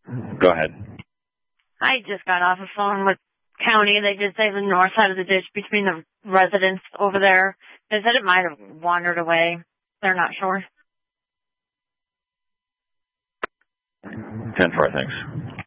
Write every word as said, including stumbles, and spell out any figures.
Go ahead. I just got off the phone with county. They did say the north side of the ditch between the residents over there. They said it might have wandered away. They're not sure. ten four, thanks.